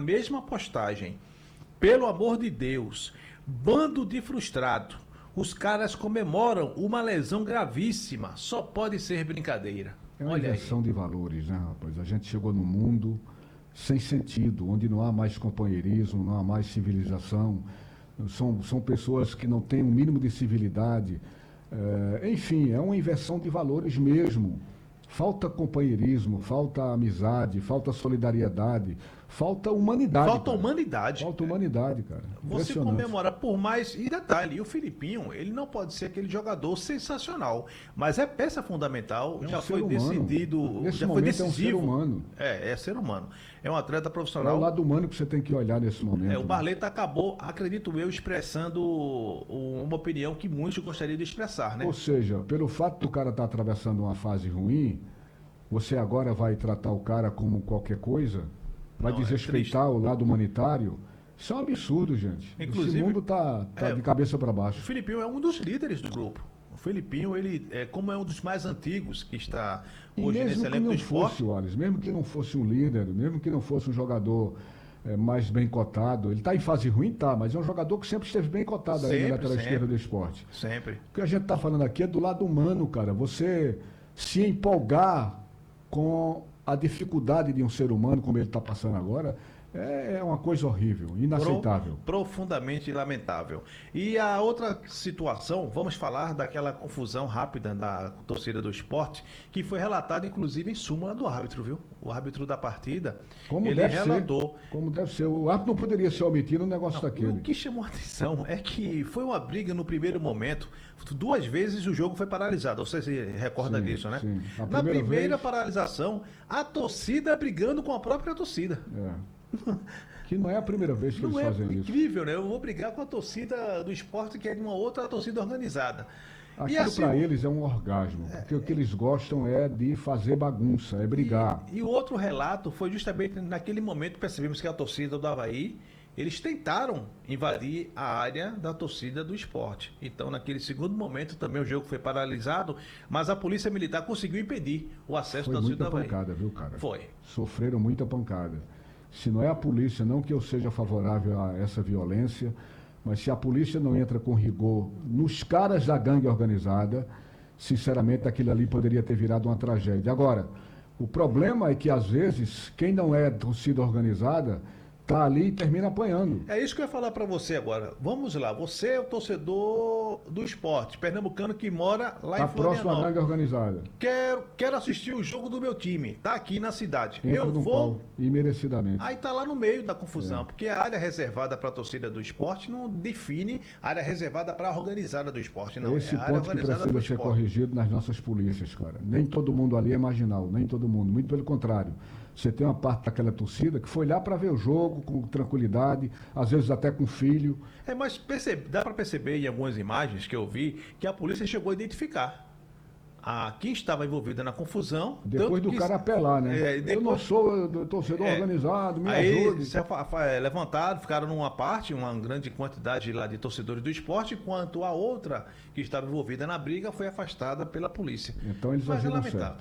mesma postagem. Pelo amor de Deus, bando de frustrado. Os caras comemoram uma lesão gravíssima. Só pode ser brincadeira. É uma Olha aí. inversão de valores, né, rapaz? A gente chegou num mundo sem sentido, onde não há mais companheirismo, não há mais civilização. São pessoas que não têm um mínimo de civilidade. Enfim, é uma inversão de valores mesmo. Falta companheirismo, falta amizade, falta solidariedade, falta humanidade. Falta cara. humanidade. Falta humanidade, cara. Você comemora por mais. E detalhe, o Filipinho, ele não pode ser aquele jogador sensacional, mas é peça fundamental, É um já ser foi humano. decidido, Nesse já foi momento decisivo. é um ser humano. É ser humano. É um atleta É o profissional. lado humano que você tem que olhar nesse momento. O Barleta acabou, acredito eu, expressando uma opinião que muitos gostariam de expressar, né? Ou seja, pelo fato do cara estar atravessando uma fase ruim, você agora vai tratar o cara como qualquer coisa? Vai Não, desrespeitar o lado humanitário? Isso é um absurdo, gente. Inclusive, esse mundo tá de cabeça para O baixo. Filipinho é um dos líderes do grupo. O Filipinho, ele como é um dos mais antigos que está E hoje nesse mesmo que elenco do não esporte. fosse, Wallace, mesmo que não fosse um líder, mesmo que não fosse um jogador mais bem cotado, ele está em fase ruim, tá, mas é um jogador que sempre esteve bem cotado aí na lateral esquerda do esporte. Sempre. O que a gente está falando aqui é do lado humano, cara. Você se empolgar com a dificuldade de um ser humano, como ele está passando agora, é uma coisa horrível, inaceitável. Profundamente lamentável. E a outra situação, vamos falar daquela confusão rápida da torcida do esporte, que foi relatada inclusive em súmula do árbitro, viu? O árbitro da partida, Como ele deve relatou. ser, como deve ser. O árbitro não poderia ser omitido um negócio daquele. O que chamou a atenção é que foi uma briga no primeiro momento. 2 vezes o jogo foi paralisado. Você se recorda disso, né? Sim. Na primeira paralisação, a torcida brigando com a própria torcida. Que não é a primeira vez que eles fazem isso. Incrível, né? Eu vou brigar com a torcida do esporte, que é de uma outra torcida organizada. Aquilo assim, para eles é um orgasmo, porque o que eles gostam é de fazer bagunça, é brigar. E o outro relato foi justamente naquele momento, percebemos que a torcida do Avaí, eles tentaram invadir a área da torcida do esporte. Então, naquele segundo momento, também o jogo foi paralisado, mas a polícia militar conseguiu impedir o acesso da torcida do Avaí. Foi muita pancada, viu, cara? Foi. Sofreram muita pancada. Se não é a polícia, não que eu seja favorável a essa violência, mas se a polícia não entra com rigor nos caras da gangue organizada, sinceramente aquilo ali poderia ter virado uma tragédia. Agora, o problema é que às vezes quem não é torcida organizada tá ali e termina apanhando. É isso que eu ia falar para você agora. Vamos lá, você é o torcedor do esporte, pernambucano que mora lá em Florianópolis. Próxima à gangue organizada. Quero assistir o jogo do meu time, tá aqui na cidade. Eu vou imerecidamente. Aí tá lá no meio da confusão, porque a área reservada para a torcida do esporte não define a área reservada para a organizada do esporte, não. Esse é a área ponto que organizada precisa ser corrigido nas nossas polícias, cara. Nem todo mundo ali é marginal, nem todo mundo, muito pelo contrário. Você tem uma parte daquela torcida que foi lá para ver o jogo com tranquilidade, às vezes até com filho. Mas dá para perceber em algumas imagens que eu vi que a polícia chegou a identificar quem estava envolvida na confusão. Depois do cara apelar, né? Eu não sou torcedor organizado, me ajude. Aí se levantaram, ficaram numa parte, uma grande quantidade lá de torcedores do esporte, enquanto a outra que estava envolvida na briga foi afastada pela polícia. Então eles agiram certo.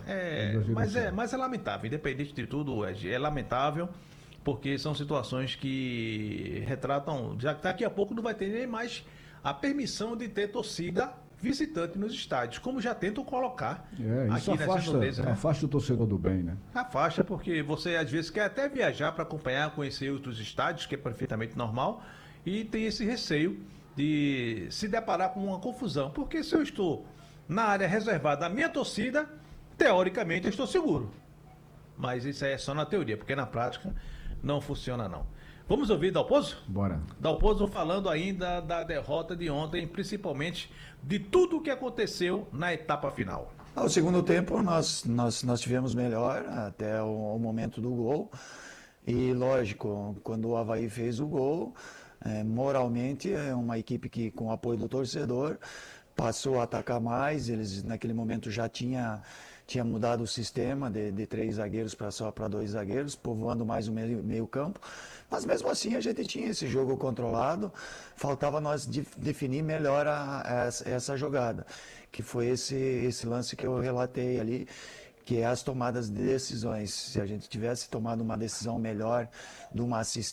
Mas é lamentável, independente de tudo, é lamentável, porque são situações que retratam, já que daqui a pouco não vai ter nem mais a permissão de ter torcida visitante nos estádios, como já tentam colocar isso aqui nessa redondeza, né? Afasta o torcedor do bem, né? Afasta, porque você às vezes quer até viajar para acompanhar, conhecer outros estádios, que é perfeitamente normal, e tem esse receio de se deparar com uma confusão, porque se eu estou na área reservada à minha torcida, teoricamente eu estou seguro, mas isso aí é só na teoria, porque na prática não funciona não. Vamos ouvir Dalpozo? Bora. Dalpozo falando ainda da derrota de ontem, principalmente de tudo o que aconteceu na etapa final. No segundo tempo nós tivemos melhor até o momento do gol. E lógico, quando o Avaí fez o gol, moralmente é uma equipe que com o apoio do torcedor passou a atacar mais. Eles naquele momento já tinha mudado o sistema de 3 zagueiros para só para 2 zagueiros, povoando mais o meio campo. Mas mesmo assim a gente tinha esse jogo controlado, faltava nós definir melhor essa jogada, que foi esse lance que eu relatei ali, que é as tomadas de decisões. Se a gente tivesse tomado uma decisão melhor de uma assistência,